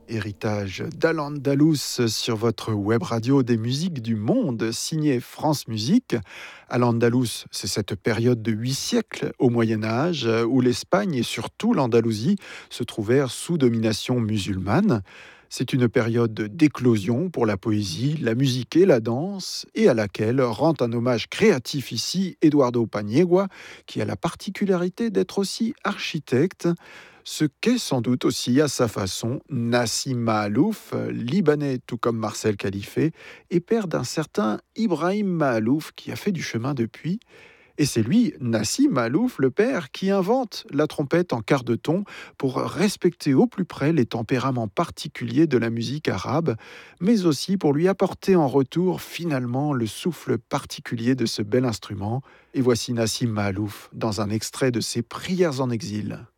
Héritage d'Al-Andalus sur votre web radio des musiques du monde, signé France Musique. Al-Andalus, c'est cette période de 8 siècles au Moyen-Âge où l'Espagne et surtout l'Andalousie se trouvèrent sous domination musulmane. C'est une période d'éclosion pour la poésie, la musique et la danse, et à laquelle rend un hommage créatif ici Eduardo Paniagua, qui a la particularité d'être aussi architecte, ce qu'est sans doute aussi à sa façon Nassim Mahalouf, libanais tout comme Marcel Khalife, et père d'un certain Ibrahim Mahalouf qui a fait du chemin depuis. Et c'est lui, Nassim Mahalouf, le père, qui invente la trompette en quart de ton pour respecter au plus près les tempéraments particuliers de la musique arabe, mais aussi pour lui apporter en retour finalement le souffle particulier de ce bel instrument. Et voici Nassim Mahalouf dans un extrait de ses Prières en exil.